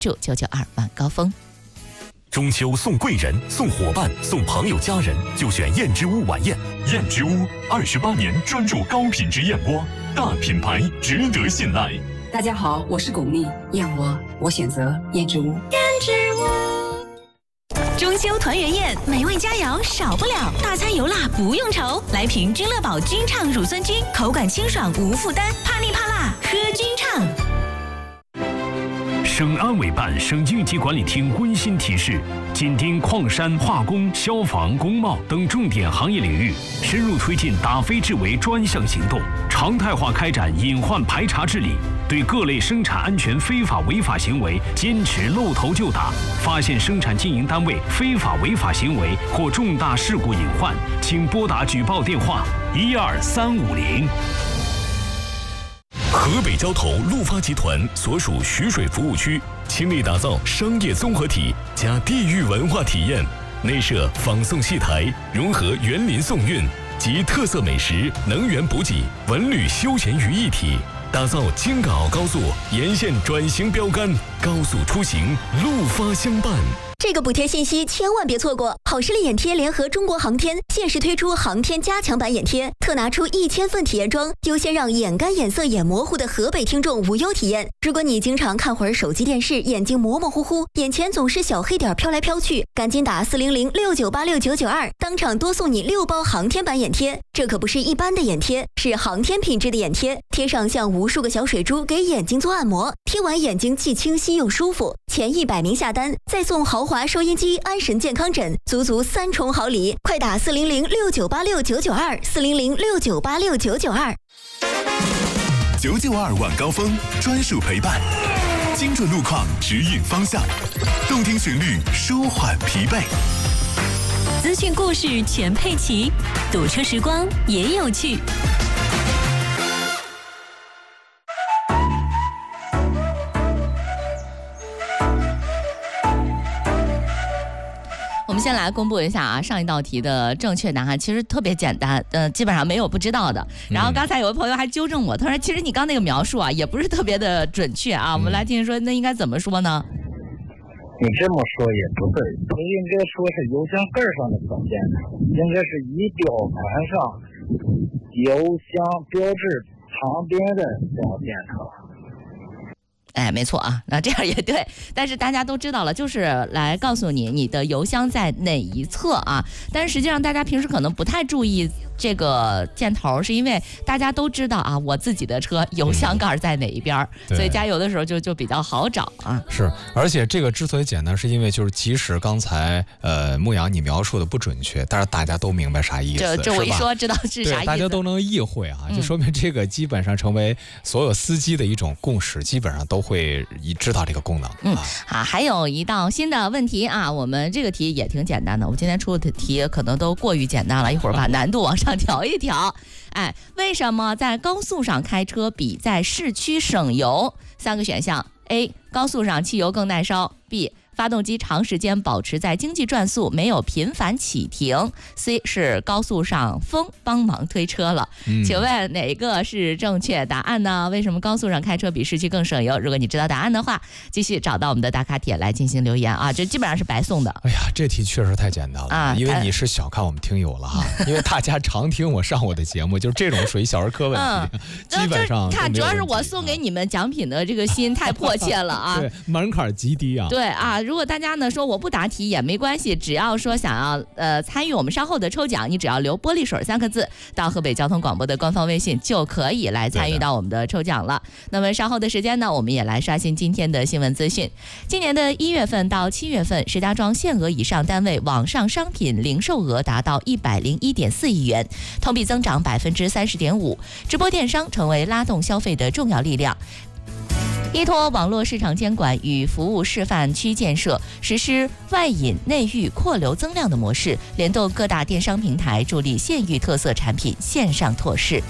祝992晚高峰。 中秋送贵人、送伙伴、送朋友家人，就选燕之屋晚宴。燕之屋28年专注高品质燕窝，大品牌值得信赖。 大家好，我是巩俐，燕窝我选择燕之屋。 燕之屋。中秋团圆宴，美味佳肴少不了，大餐油辣不用愁，来瓶君乐宝君畅乳酸菌，口感清爽无负担，怕腻怕辣喝君畅。 省安委办、省应急管理厅温馨提示：紧盯矿山、化工、消防、工贸等重点行业领域，深入推进打非治为专项行动，常态化开展隐患排查治理，对各类生产安全非法违法行为坚持露头就打。发现生产经营单位非法违法行为或重大事故隐患，请拨打举报电话12350。 河北交投陆发集团所属徐水服务区，倾力打造商业综合体加地域文化体验，内设仿宋戏台，融合园林宋韵及特色美食、能源补给、文旅休闲于一体，打造京港澳高速沿线转型标杆，高速出行陆发相伴。 这个补贴信息千万别错过！好视力眼贴联合中国航天限时推出航天加强版眼贴，特拿出1000份体验装，优先让眼干、眼涩、眼模糊的河北听众无忧体验。如果你经常看会儿手机电视，眼睛模模糊糊，眼前总是小黑点飘来飘去，赶紧打40069869992，当场多送你6包航天版眼贴。这可不是一般的眼贴，是航天品质的眼贴，贴上像无数个小水珠，给眼睛做按摩，贴完眼睛既清晰又舒服。前100名下单，再送豪华收音机、安神健康枕，足3重好礼！快打40069869929，40069869992。 992晚高峰专属陪伴，精准路况指引方向，动听旋律舒缓疲惫。 资讯故事全配齐，堵车时光也有趣。 我们先来公布一下啊，上一道题的正确答案其实特别简单，基本上没有不知道的。然后刚才有个朋友还纠正我，他说其实你刚那个描述啊也不是特别的准确啊。我们来听听说那应该怎么说呢？ 你这么说也不对，不应该说是邮箱盖上的表现，应该是仪表盘上邮箱标志旁边的表现车。 哎，没错啊，那这样也对，但是大家都知道了，就是来告诉你你的邮箱在哪一侧啊。但是实际上大家平时可能不太注意这个箭头，是因为大家都知道啊，我自己的车邮箱盖在哪一边，所以加油的时候就比较好找啊。 是，而且这个之所以简单，是因为就是即使刚才牧羊你描述的不准确，但是大家都明白啥意思， 这我一说知道是啥意思， 大家都能意会啊，就说明这个基本上成为所有司机的一种共识，基本上都会知道这个功能。 好，还有一道新的问题啊，我们这个题也挺简单的，我今天出的题可能都过于简单了，一会儿把难度往上调一调。哎，为什么在高速上开车比在市区省油？3个选项 ：A. 高速上汽油更耐烧 ；B. 发动机长时间保持在经济转速，没有频繁启停 ；C 是高速上风帮忙推车了。请问哪个是正确答案呢？为什么高速上开车比市区更省油？如果你知道答案的话，继续找到我们的打卡帖来进行留言啊！这基本上是白送的。 哎呀，这题确实太简单了啊！因为你是小看我们听友了哈，因为大家常听我上我的节目，就是这种属于小儿科问题，基本上看，主要是我送给你们奖品的这个心太迫切了啊！ 对，门槛极低啊！ 对啊。如果大家呢说我不答题也没关系，只要说想要参与我们稍后的抽奖，你只要留玻璃水3个字到河北交通广播的官方微信，就可以来参与到我们的抽奖了。那么稍后的时间呢，我们也来刷新今天的新闻资讯。今年的1月份到7月份，石家庄限额以上单位网上商品零售额达到101.4亿元，同比增长30.5%，直播电商成为拉动消费的重要力量。依托网络市场监管与服务示范区建设，实施外引内域扩流增量的模式，联动各大电商平台，助力县域特色产品线上拓市。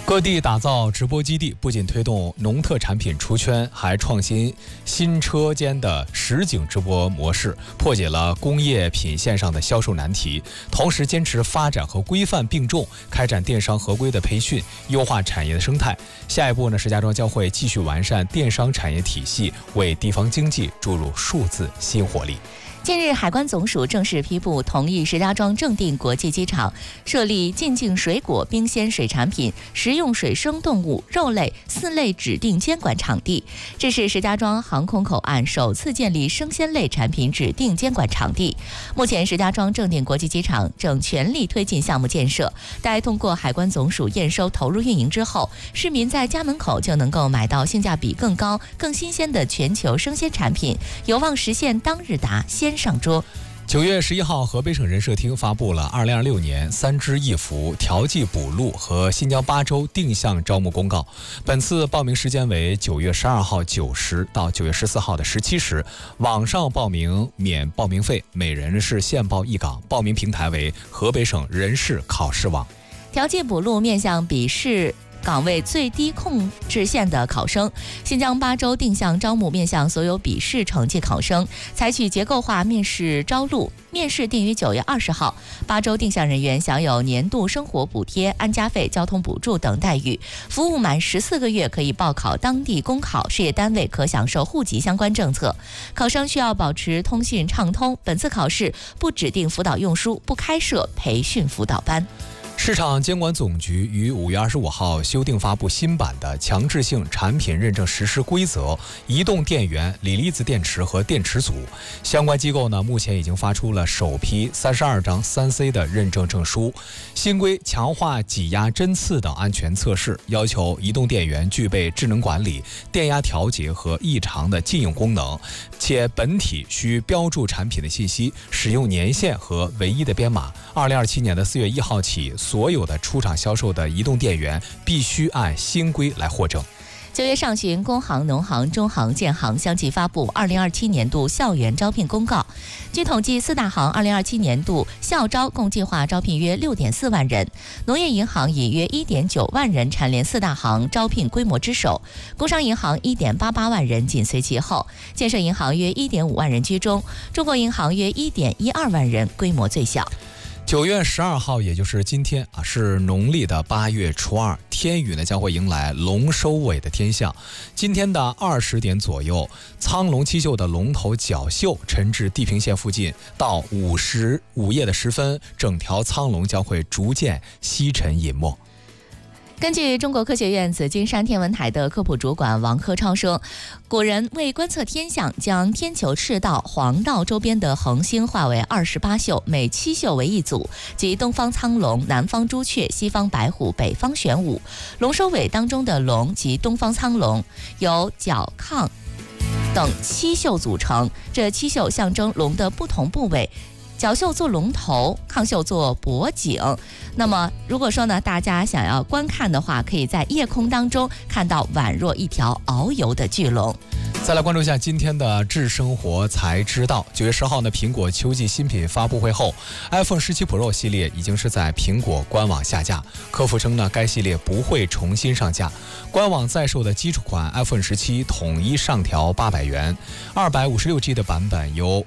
各地打造直播基地，不仅推动农特产品出圈，还创新新车间的实景直播模式，破解了工业品线上的销售难题。同时坚持发展和规范并重，开展电商合规的培训，优化产业的生态。下一步呢，石家庄将会继续完善电商产业体系，为地方经济注入数字新活力。 近日，海关总署正式批复同意石家庄正定国际机场设立进境水果、冰鲜水产品、食用水生动物、肉类4类指定监管场地。这是石家庄航空口岸首次建立生鲜类产品指定监管场地。目前，石家庄正定国际机场正全力推进项目建设，待通过海关总署验收投入运营之后，市民在家门口就能够买到性价比更高、更新鲜的全球生鲜产品，有望实现当日达先上桌。 9月11号，河北省人社厅发布了2026年3支1扶调剂补录和新疆8州定向招募公告。本次报名时间为9月12号9时到9月14号的17时，网上报名免报名费，每人是限报1岗。报名平台为河北省人事考试网。 调剂补录面向笔试岗位最低控制线的考生，新疆8州定向招募面向所有笔试成绩考生，采取结构化面试招录，面试定于9月20号。8州定向人员享有年度生活补贴、安家费、交通补助等待遇，服务满14个月可以报考当地公考，事业单位可享受户籍相关政策。考生需要保持通讯畅通。本次考试不指定辅导用书，不开设培训辅导班。 市场监管总局于5月25号修订发布新版的强制性产品认证实施规则，移动电源、锂离子电池和电池组。相关机构呢，目前已经发出了首批32张3C 的认证证书。新规强化挤压针刺等安全测试，要求移动电源具备智能管理、电压调节和异常的禁用功能，且本体需标注产品的信息、使用年限和唯一的编码。2027年的4月1号起，所有的出厂销售的移动电源必须按新规来获证。 9月上旬，工行、农行、中行、建行相继发布2027年度校园招聘公告。据统计，4大行2027年度校招共计划招聘约6.4万人，农业银行以约1.9万人蝉联4大行招聘规模之首，工商银行1.88万人紧随其后，建设银行约1.5万人居中，中国银行约1.12万人，规模最小。 9月12号，也就是今天是农历的8月初2，天宇呢将会迎来龙收尾的天象。今天的20点左右，苍龙七宿的龙头角宿沉至地平线附近，到午夜的时分，整条苍龙将会逐渐西沉隐没。 根据中国科学院紫金山天文台的科普主管王科超说，古人为观测天象，将天球赤道、黄道周边的恒星划为28宿，每7宿为一组，即东方苍龙、南方朱雀、西方白虎、北方玄武。龙收尾当中的龙即东方苍龙，由角、亢等7宿组成，这7宿象征龙的不同部位。角宿做龙头，亢宿做脖颈。那么如果说呢，大家想要观看的话，可以在夜空当中看到宛若一条遨游的巨龙。 再来关注一下今天的智生活才知道。9月10号呢，苹果秋季新品发布会后 ，iPhone 17 Pro 系列已经是在苹果官网下架。客服称呢，该系列不会重新上架。官网在售的基础款 iPhone 17统一上调800元，256G 的版本由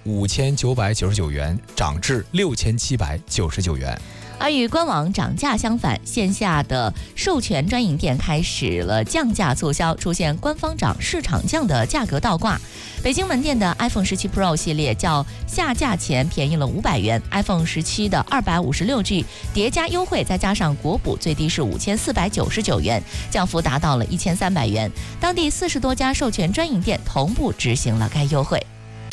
5999元涨至6799元。 而与官网涨价相反，线下的授权专营店开始了降价促销，出现官方涨市场降的价格倒挂。北京门店的 iPhone 17 Pro 系列较下架前便宜了500元 ，iPhone 17的256G 叠加优惠，再加上国补，最低是5499元，降幅达到了1300元。当地40多家授权专营店同步执行了该优惠。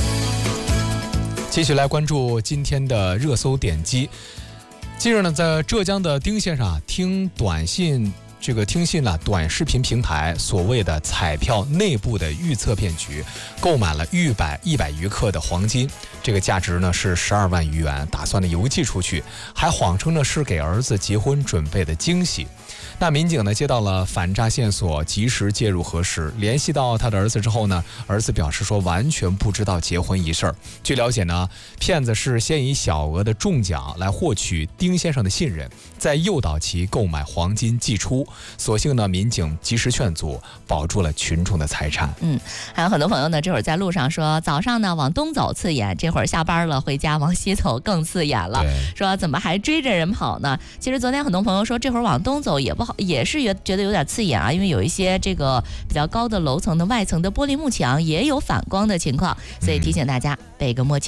继续来关注今天的热搜点击。近日呢，在浙江的丁县上听信了短视频平台所谓的彩票内部的预测骗局，购买了100余克的黄金，这个价值呢是12万余元，打算呢邮寄出去，还谎称呢是给儿子结婚准备的惊喜。 那民警呢接到了反诈线索，及时介入核实，联系到他的儿子之后呢，儿子表示说完全不知道结婚一事。据了解呢，骗子是先以小额的中奖来获取丁先生的信任，再诱导其购买黄金寄出。所幸呢，民警及时劝阻，保住了群众的财产。 还有很多朋友呢，这会儿在路上说，早上呢往东走刺眼，这会儿下班了回家往西走更刺眼了，说怎么还追着人跑呢？其实昨天很多朋友说，这会儿往东走也不好，也是觉得有点刺眼啊，因为有一些这个比较高的楼层的外层的玻璃幕墙也有反光的情况，所以提醒大家备个墨镜。